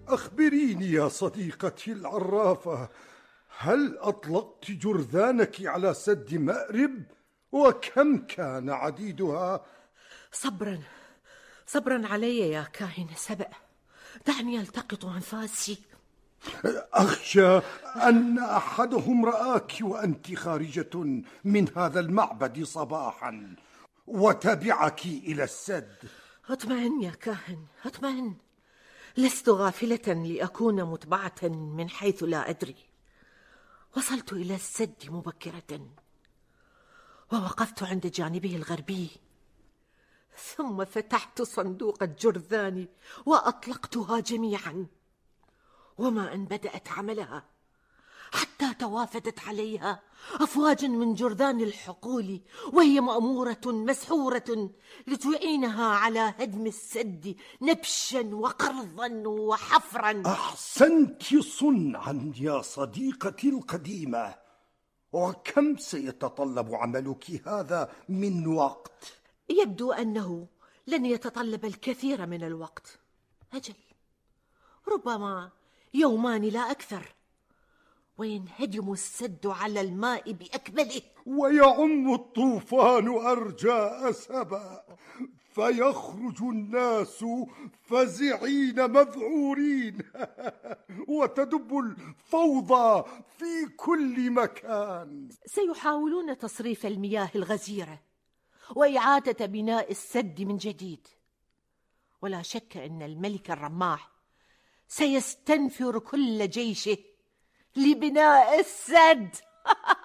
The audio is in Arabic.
أخبريني يا صديقتي العرافة، هل أطلقت جرذانك على سد مأرب؟ وكم كان عديدها؟ صبرا علي يا كاهن سبأ، دعني ألتقط أنفاسي. أخشى أن أحدهم رآك وأنت خارجة من هذا المعبد صباحا وتبعك إلى السد. اطمئن يا كاهن، اطمئن، لست غافلة لأكون متبعة من حيث لا أدري. وصلت إلى السد مبكرة ووقفت عند جانبه الغربي، ثم فتحت صندوق الجرذان وأطلقتها جميعا. وما أن بدأت عملها حتى توافدت عليها أفواج من جرذان الحقول، وهي مأمورة مسحورة لتعينها على هدم السد نبشا وقرضا وحفرا. أحسنت صنعا يا صديقتي القديمة. وكم سيتطلب عملك هذا من وقت؟ يبدو أنه لن يتطلب الكثير من الوقت، أجل ربما يومان لا أكثر، وينهدم السد على الماء بأكمله، ويعم الطوفان أرجاء سبأ، فيخرج الناس فزعين مذعورين وتدب الفوضى في كل مكان. سيحاولون تصريف المياه الغزيرة وإعادة بناء السد من جديد، ولا شك أن الملك الرماح سيستنفر كل جيشه لبناء السد.